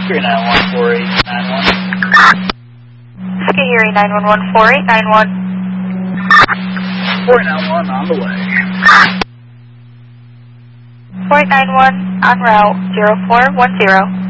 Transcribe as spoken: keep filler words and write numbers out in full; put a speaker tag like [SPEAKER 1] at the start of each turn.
[SPEAKER 1] three nine one four eight nine one.
[SPEAKER 2] Skate Erie nine one one four eight nine one.
[SPEAKER 1] four eight nine one on the way.
[SPEAKER 2] four eight nine one on route zero four one zero.